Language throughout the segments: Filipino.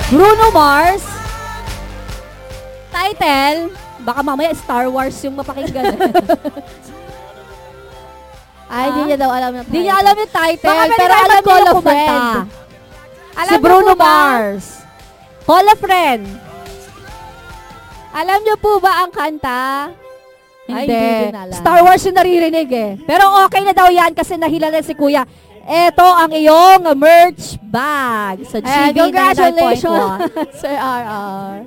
Bruno Mars. Title, baka mamaya Star Wars yung mapakinggan. Ay, hindi niya daw alam yung title. Hindi niya alam yung title, Baka pero alam niya yung kumanta. Alam Si mo Bruno po ba? Mars. Call a Friend. Alam niyo po ba ang kanta? Ay, Hindi. hindi din alam. Star Wars yung naririnig eh. Pero okay na daw yan kasi nahilala si Kuya. Ito ang iyong merch bag sa Ayan, GB congratulations, Sir RR.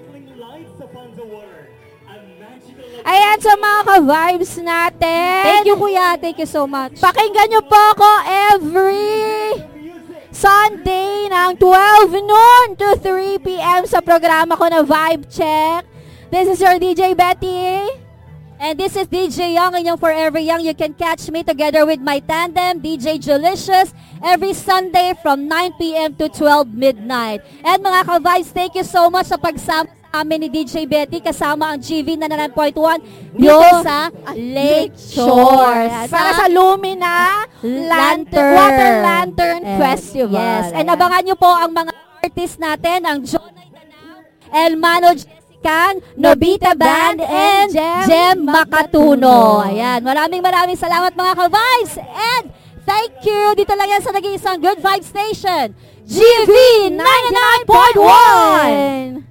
Ayan, sa mga ka-vibes natin. Thank you, Kuya. Thank you so much. Pakinggan nyo po ako every Sunday ng 12 noon to 3 p.m. sa programa ko na Vibe Check. This is your DJ Betty. And this is DJ Young, inyong Forever Young. You can catch me together with my tandem, DJ Delicious, every Sunday from 9 p.m. to 12 midnight. And mga ka-vibes, thank you so much sa pagsama amin ni DJ Betty kasama ang GV na 9.1 dito sa Lake Shores. Para sa Lumina Water Lantern Festival. Yes. And abangan nyo po ang mga artists natin, ang Jonay Danao, Elmano Jessican, Nobita Band, and Jem Makatuno. Ayan. Maraming salamat mga ka-vibes. And thank you. Dito lang yan sa nag-iisang Good Vibe Station. GV 99.1!